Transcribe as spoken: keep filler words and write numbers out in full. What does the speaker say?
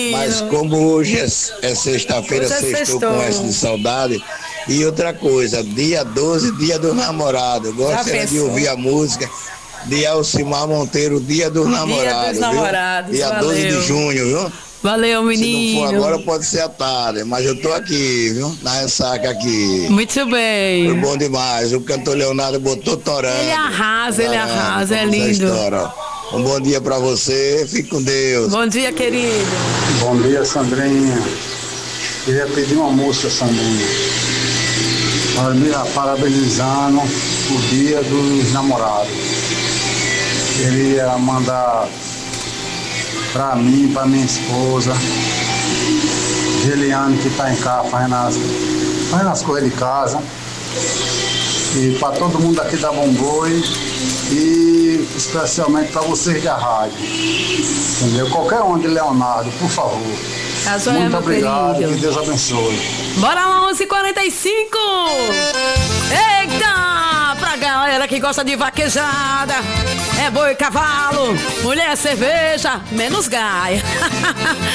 Mas como hoje é, é sexta-feira, Hoje é sextou sextou. com essa de saudade. E outra coisa, dia doze, dia dos namorados. Eu Já gosto era de pensou? ouvir a música de Alcimar Monteiro, dia dos namorados. dos viu? Namorados, Dia doze de valeu. junho, viu? Valeu, Se não menino. for agora, pode ser à tarde, mas eu tô aqui, viu? Na ressaca aqui. Muito Foi bem. bom demais. O cantor Leonardo botou torando. Ele arrasa, ele Torando, arrasa, é como diz a lindo. história. Um bom dia pra você, fique com Deus. Bom dia, querido. Bom dia, Sandrinha. Queria pedir uma música, Sandrinha. Para- Parabenizando o dia dos namorados. Queria mandar pra mim, pra minha esposa, Geliane, que tá em casa, fazendo as, fazendo as coisas de casa. E pra todo mundo aqui da Bomboi. E especialmente para vocês da rádio. Entendeu? Qualquer um de Leonardo, por favor. Tá joia, Muito meu obrigado, querido. que Deus abençoe. Bora lá, onze e quarenta e cinco. Eita! Pra galera que gosta de vaquejada. É boi, cavalo, mulher, cerveja, menos gaia.